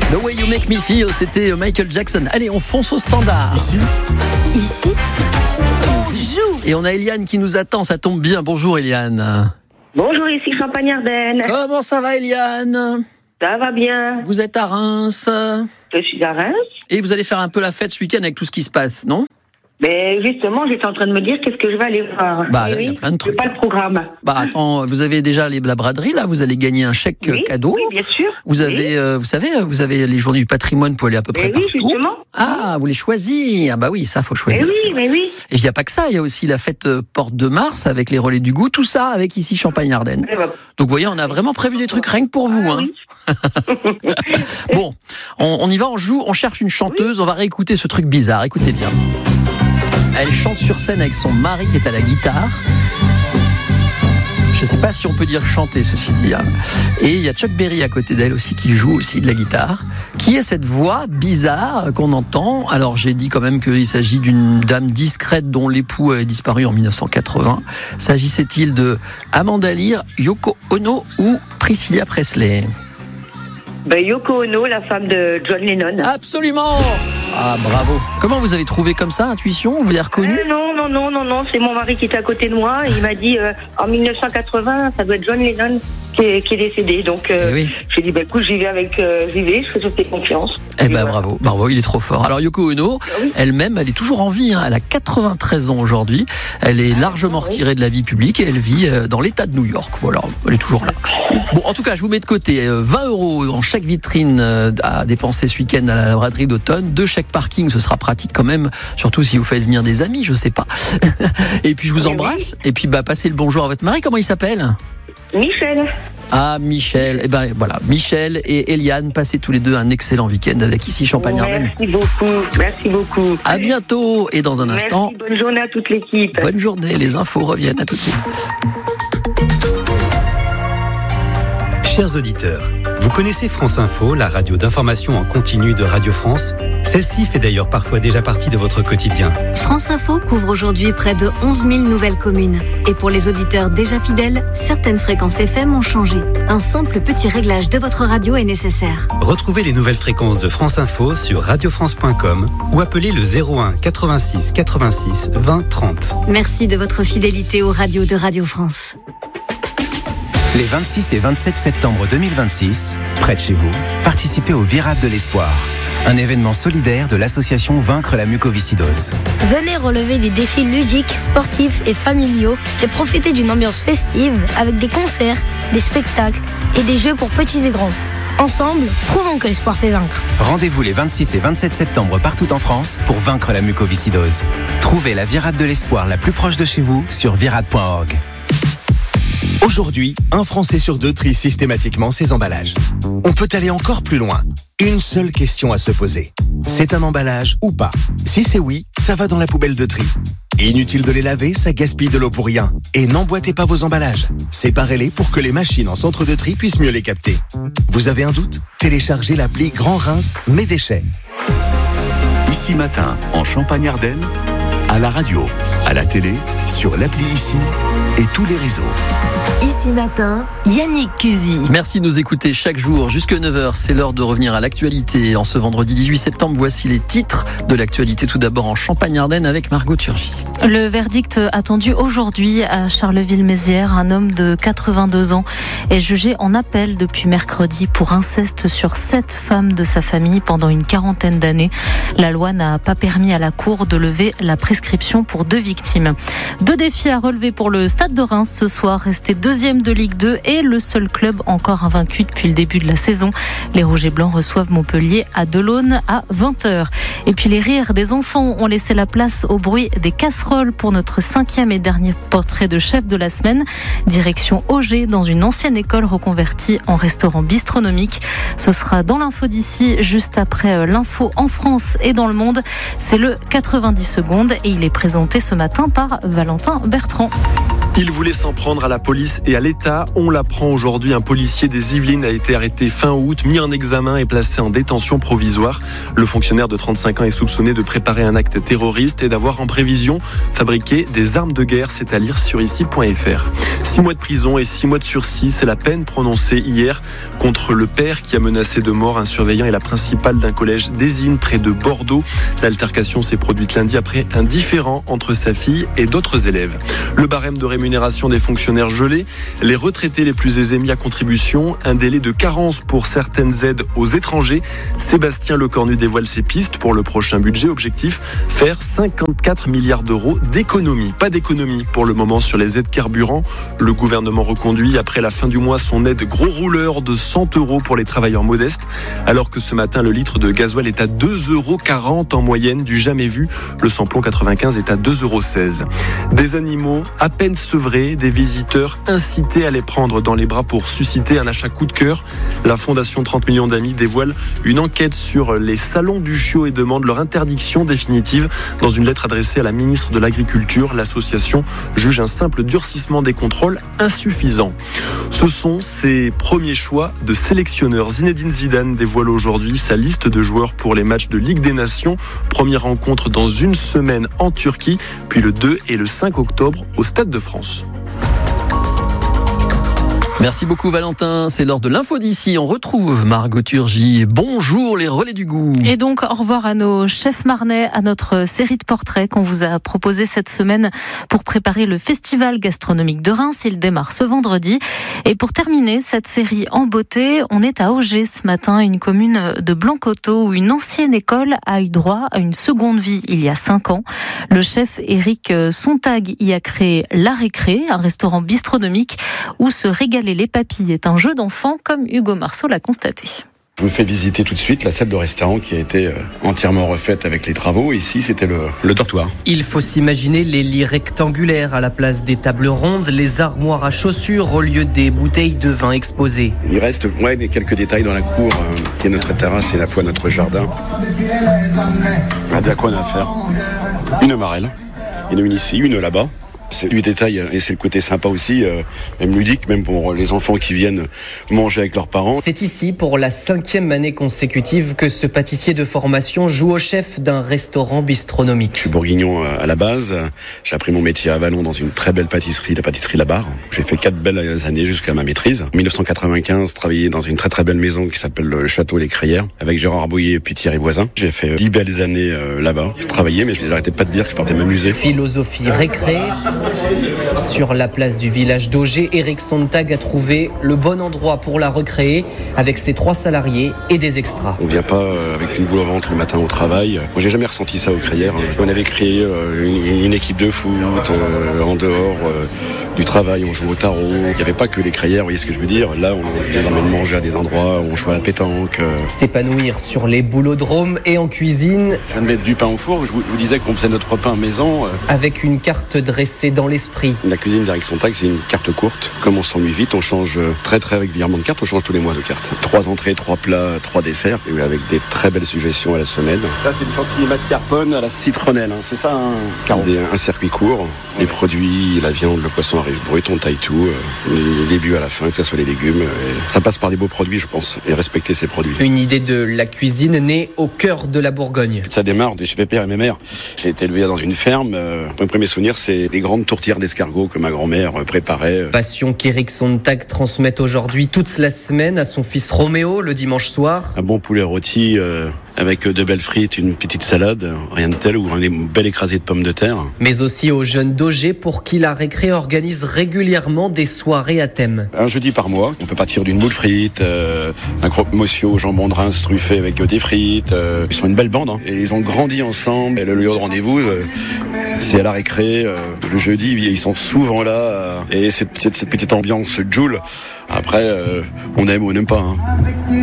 The Way You Make Me Feel, c'était Michael Jackson. Allez, on fonce au standard. Ici, on joue. Et on a Eliane qui nous attend, ça tombe bien. Bonjour Eliane. Bonjour, ici Champagne-Ardenne. Comment ça va Eliane ? Ça va bien. Vous êtes à Reims. Je suis à Reims. Et vous allez faire un peu la fête ce week-end avec tout ce qui se passe, non ? Mais justement, j'étais en train de me dire qu'est-ce que je vais aller voir. Bah, il y a plein de trucs. C'est pas le programme. Bah attends, vous avez déjà la braderie là, vous allez gagner un chèque cadeau. Oui, bien sûr. Vous avez, vous savez, vous avez les journées du patrimoine pour aller à peu près partout. Oui, justement. Ah, vous les choisir. Bah oui, ça faut choisir. Mais oui. Et il n'y a pas que ça, il y a aussi la fête Porte de Mars avec les relais du goût, tout ça avec ici Champagne-Ardenne. Donc vous voyez, on a vraiment prévu des trucs rien que pour vous. Oui. Bon, on y va, on joue, on cherche une chanteuse, on va réécouter ce truc bizarre, écoutez bien. Elle chante sur scène avec son mari qui est à la guitare. Je ne sais pas si on peut dire chanter, ceci dit. Et il y a Chuck Berry à côté d'elle aussi qui joue aussi de la guitare. Qui est cette voix bizarre qu'on entend ? Alors j'ai dit quand même qu'il s'agit d'une dame discrète dont l'époux a disparu en 1980. S'agissait-il de Amanda Lear, Yoko Ono ou Priscilla Presley ? Yoko Ono, la femme de John Lennon. Absolument ! Ah, bravo. Comment vous avez trouvé comme ça, intuition ? Vous l'avez reconnu ? Non, c'est mon mari qui était à côté de moi. Et il m'a dit, en 1980, ça doit être John Lennon qui est décédé. Donc, j'ai dit, écoute, j'y vais, je fais confiance. Bravo, il est trop fort. Alors, Yoko Ono, elle-même, elle est toujours en vie. Elle a 93 ans aujourd'hui. Elle est largement retirée de la vie publique et elle vit dans l'État de New York. Voilà, elle est toujours là. Bon, en tout cas, je vous mets de côté 20 € en chèque vitrine à dépenser ce week-end à la braderie d'automne. 2 chèques parking, ce sera pratique quand même, surtout si vous faites venir des amis, je sais pas. Et puis je vous embrasse. Et puis passez le bonjour à votre mari. Comment il s'appelle ? Michel. Ah, Michel. Michel et Eliane, passez tous les deux un excellent week-end avec ici Champagne-Ardenne. Merci beaucoup. À bientôt. Et dans un instant. Bonne journée à toute l'équipe. Bonne journée. Les infos reviennent. À tout de suite. chers auditeurs, vous connaissez France Info, la radio d'information en continu de Radio France ? Celle-ci fait d'ailleurs parfois déjà partie de votre quotidien. France Info couvre aujourd'hui près de 11 000 nouvelles communes. Et pour les auditeurs déjà fidèles, certaines fréquences FM ont changé. Un simple petit réglage de votre radio est nécessaire. Retrouvez les nouvelles fréquences de France Info sur radiofrance.com ou appelez le 01 86 86 20 30. Merci de votre fidélité aux radios de Radio France. Les 26 et 27 septembre 2026, près de chez vous, participez au Virade de l'Espoir, un événement solidaire de l'association Vaincre la mucoviscidose. Venez relever des défis ludiques, sportifs et familiaux et profitez d'une ambiance festive avec des concerts, des spectacles et des jeux pour petits et grands. Ensemble, prouvons que l'espoir fait vaincre. Rendez-vous les 26 et 27 septembre partout en France pour vaincre la mucoviscidose. Trouvez la Virade de l'Espoir la plus proche de chez vous sur virade.org. Aujourd'hui, un Français sur 2 trie systématiquement ses emballages. On peut aller encore plus loin. Une seule question à se poser. C'est un emballage ou pas ? Si c'est oui, ça va dans la poubelle de tri. Inutile de les laver, ça gaspille de l'eau pour rien. Et n'emboîtez pas vos emballages. Séparez-les pour que les machines en centre de tri puissent mieux les capter. Vous avez un doute ? Téléchargez l'appli Grand Reims Mes Déchets. Ici Matin, en Champagne-Ardenne, à la radio, à la télé, sur l'appli Ici et tous les réseaux. Ici Matin, Yannick Cusy. Merci de nous écouter chaque jour jusque 9h. C'est l'heure de revenir à l'actualité. En ce vendredi 18 septembre, voici les titres de l'actualité. Tout d'abord en Champagne-Ardenne avec Margot Turgy. Le verdict attendu aujourd'hui à Charleville-Mézières. Un homme de 82 ans est jugé en appel depuis mercredi pour inceste sur 7 femmes de sa famille pendant une quarantaine d'années. La loi n'a pas permis à la Cour de lever la prescription pour 2 victimes. 2 défis à relever pour le Stade de Reims ce soir, resté 2e de Ligue 2 et le seul club encore invaincu depuis le début de la saison. Les Rouges et Blancs reçoivent Montpellier à Delaune à 20h. Et puis les rires des enfants ont laissé la place au bruit des casseroles pour notre 5e et dernier portrait de chef de la semaine. Direction Auger, dans une ancienne école reconvertie en restaurant bistronomique. Ce sera dans l'info d'ici, juste après l'info en France et dans le monde. C'est le 90 secondes et il est présenté ce matin par Valentin Bertrand. Il voulait s'en prendre à la police et à l'État. On l'apprend aujourd'hui. Un policier des Yvelines a été arrêté fin août, mis en examen et placé en détention provisoire. Le fonctionnaire de 35 ans est soupçonné de préparer un acte terroriste et d'avoir en prévision fabriqué des armes de guerre. C'est à lire sur ici.fr. 6 mois de prison et 6 mois de sursis, c'est la peine prononcée hier contre le père qui a menacé de mort un surveillant et la principale d'un collège d'Ésine près de Bordeaux. L'altercation s'est produite lundi après un différend entre sa fille et d'autres élèves. Le barème de rémunération des fonctionnaires gelé, les retraités les plus aisés mis à contribution, un délai de carence pour certaines aides aux étrangers. Sébastien Lecornu dévoile ses pistes pour le prochain budget. Objectif, faire 54 milliards d'euros d'économies. Pas d'économie pour le moment sur les aides carburant. Le gouvernement reconduit après la fin du mois son aide gros rouleur de 100 euros pour les travailleurs modestes, alors que ce matin le litre de gasoil est à 2,40 euros en moyenne, du jamais vu. Le samplon 95 est à 2,16 euros. Des animaux à peine sevrés, des visiteurs incités à les prendre dans les bras pour susciter un achat coup de cœur. La Fondation 30 millions d'amis dévoile une enquête sur les salons du chiot et demande leur interdiction définitive. Dans une lettre adressée à la ministre de l'Agriculture, l'association juge un simple durcissement des contrôles insuffisant. Ce sont ses premiers choix de sélectionneur. Zinedine Zidane dévoile aujourd'hui sa liste de joueurs pour les matchs de Ligue des Nations. Première rencontre dans une semaine en Turquie, puis le 2 et le 5 octobre au Stade de France. Merci beaucoup Valentin, c'est l'heure de l'info d'ici. On retrouve Margot Turgy. Bonjour les relais du goût. Et donc au revoir à nos chefs marnais, à notre série de portraits qu'on vous a proposé cette semaine pour préparer le festival gastronomique de Reims. Il démarre ce vendredi. Et pour terminer cette série en beauté, on est à Auger ce matin, une commune de Blanc-Coteau où une ancienne école a eu droit à une seconde vie il y a 5 ans. Le chef Éric Sontag y a créé La Récré, un restaurant bistronomique où se régaler les papilles est un jeu d'enfant, comme Hugo Marceau l'a constaté. Je vous fais visiter tout de suite la salle de restaurant qui a été entièrement refaite avec les travaux. Ici, c'était le dortoir. Il faut s'imaginer les lits rectangulaires à la place des tables rondes, les armoires à chaussures au lieu des bouteilles de vin exposées. Il reste quelques détails dans la cour, qui est notre terrasse et à la fois notre jardin. Regardez à quoi on a affaire. Une marelle. Il y en a une ici, une là-bas. C'est du détail et c'est le côté sympa aussi, même ludique, même pour les enfants qui viennent manger avec leurs parents. C'est ici, pour la 5e année consécutive, que ce pâtissier de formation joue au chef d'un restaurant bistronomique. Je suis bourguignon à la base. J'ai appris mon métier à Vallon dans une très belle pâtisserie, la pâtisserie La Barre. J'ai fait 4 belles années jusqu'à ma maîtrise. En 1995, travaillé dans une très très belle maison qui s'appelle le Château Les Crayères, avec Gérard Arbouillet et puis Thierry Voisin. J'ai fait 10 belles années là-bas. Je travaillais, mais je n'arrêtais pas de dire que je partais m'amuser. Philosophie récré. Sur la place du village d'Auger, Éric Sontag a trouvé le bon endroit pour la recréer avec ses 3 salariés et des extras. On vient pas avec une boule au ventre le matin au travail. Moi, j'ai jamais ressenti ça aux Crayères. On avait créé une équipe de foot en dehors du travail. On joue au tarot. Il n'y avait pas que les Crayères, vous voyez ce que je veux dire. Là, on les emmène manger à des endroits où on joue à la pétanque. S'épanouir sur les boulodromes et en cuisine. Je viens de mettre du pain au four. Je vous disais qu'on faisait notre repas à maison. Avec une carte dressée dans l'esprit. La cuisine d'Éric Sontag, c'est une carte courte. Comme on s'ennuie vite, on change très très régulièrement de carte. On change tous les mois de carte. 3 entrées, 3 plats, 3 desserts, et avec des très belles suggestions à la semaine. Ça, c'est du chantilly mascarpone à la citronnelle. C'est ça, un circuit court. Les produits, la viande, le poisson arrive brut, on taille tout, du début à la fin, que ce soit les légumes. Ça passe par des beaux produits, je pense, et respecter ces produits. Une idée de la cuisine née au cœur de la Bourgogne. Ça démarre de chez Pépère et mes mères. J'ai été élevé dans une ferme. Mon premier souvenir, c'est les grandes tourtières d'escargot que ma grand-mère préparait. Passion qu'Éric Sontag transmet aujourd'hui toute la semaine à son fils Roméo le dimanche soir. Un bon poulet rôti avec de belles frites, une petite salade, rien de tel, ou un bel écrasé de pommes de terre. Mais aussi aux jeunes d'Auger pour qui la récré organise régulièrement des soirées à thème. Un jeudi par mois, on peut partir d'une boule frite, un croque-monsieur au jambon de Reims truffé avec des frites. Ils sont une belle bande, et ils ont grandi ensemble. Et le lieu de rendez-vous, c'est à la récré. Le jeudi, ils sont souvent là. Et cette petite ambiance Joule. Après, on aime ou on n'aime pas.